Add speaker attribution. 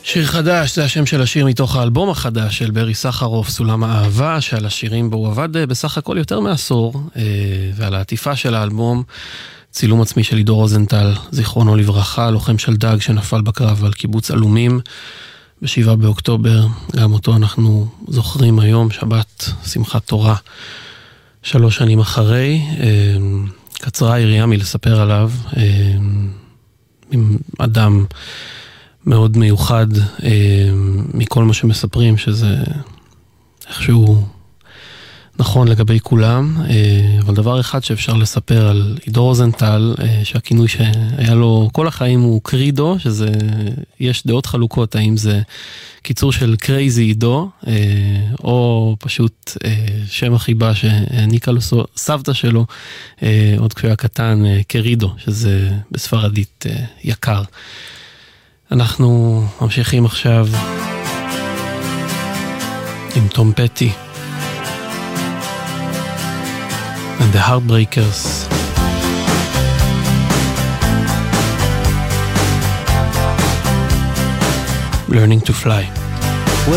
Speaker 1: שיר חדש, זה השם של השיר מתוך האלבום החדש של ברי סחרוף, סולם האהבה, שעל השירים בו הוא עבד בסך הכל יותר מעשור, ועל העטיפה של האלבום, צילום עצמי של עידו רוזנטל, זיכרונו לברכה, לוחם של דג שנפל בקרב על קיבוץ אלומים, ב7 באוקטובר, גם אותו אנחנו זוכרים היום, שבת, שמחת תורה, 3 שנים אחרי, קצרה היריעה מלספר עליו, עם אדם מאוד מיוחד מכל מה שמספרים, שזה איכשהו נכון לגבי כולם, אבל דבר אחד שאפשר לספר על עידו רוזנטל, שהכינוי שהיה לו כל החיים הוא קרידו, שזה, יש דעות חלוקות, האם זה קיצור של קרייזי עידו, או פשוט שם החיבה שהעניקה לו סבתא שלו, עוד כשהיה קטן, קרידו, שזה בספרדית יקר. אנחנו ממשיכים עכשיו עם תום פטי and the Heartbreakers. Learning to fly.